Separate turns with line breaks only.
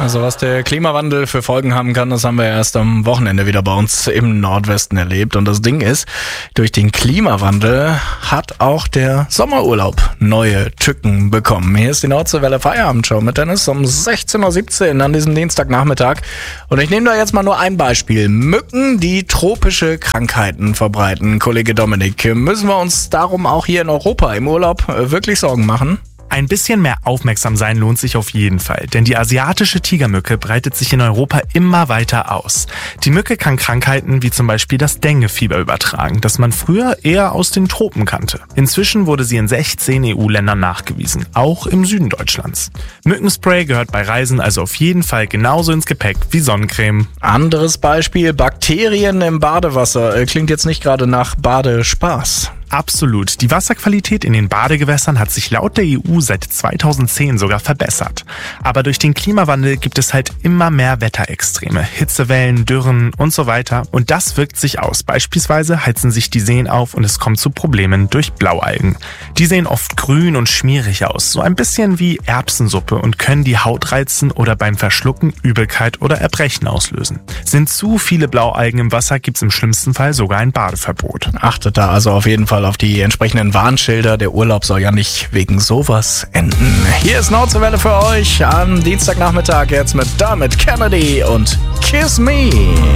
Also was der Klimawandel für Folgen haben kann, das haben wir erst am Wochenende wieder bei uns im Nordwesten erlebt. Und das Ding ist, durch den Klimawandel hat auch der Sommerurlaub neue Tücken bekommen. Hier ist die Nordwelle Feierabendshow mit Dennis um 16:17 Uhr an diesem Dienstagnachmittag. Und ich nehme da jetzt mal nur ein Beispiel. Mücken, die tropische Krankheiten verbreiten. Kollege Dominik, müssen wir uns darum auch hier in Europa im Urlaub wirklich Sorgen machen?
Ein bisschen mehr aufmerksam sein lohnt sich auf jeden Fall, denn die asiatische Tigermücke breitet sich in Europa immer weiter aus. Die Mücke kann Krankheiten wie zum Beispiel das Denguefieber übertragen, das man früher eher aus den Tropen kannte. Inzwischen wurde sie in 16 EU-Ländern nachgewiesen, auch im Süden Deutschlands. Mückenspray gehört bei Reisen also auf jeden Fall genauso ins Gepäck wie Sonnencreme.
Anderes Beispiel, Bakterien im Badewasser. Klingt jetzt nicht gerade nach Badespaß.
Absolut. Die Wasserqualität in den Badegewässern hat sich laut der EU seit 2010 sogar verbessert. Aber durch den Klimawandel gibt es halt immer mehr Wetterextreme, Hitzewellen, Dürren und so weiter. Und das wirkt sich aus. Beispielsweise heizen sich die Seen auf und es kommt zu Problemen durch Blaualgen. Die sehen oft grün und schmierig aus, so ein bisschen wie Erbsensuppe und können die Haut reizen oder beim Verschlucken Übelkeit oder Erbrechen auslösen. Sind zu viele Blaualgen im Wasser, gibt es im schlimmsten Fall sogar ein Badeverbot.
Achtet da also auf jeden Fall auf die entsprechenden Warnschilder. Der Urlaub soll ja nicht wegen sowas enden. Hier ist Nordwelle für euch am Dienstagnachmittag jetzt mit Dermot Kennedy und Kiss Me.